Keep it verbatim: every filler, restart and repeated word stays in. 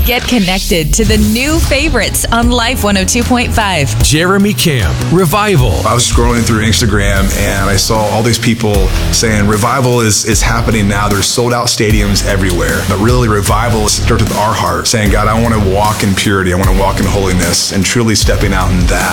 Get connected to the new favorites on Life one oh two point five. Jeremy Camp, Revival. I was scrolling through Instagram and I saw all these people saying Revival is, is happening now. There's sold out stadiums everywhere. But really, Revival starts with our heart, saying, God, I want to walk in purity. I want to walk in holiness, and truly stepping out in that.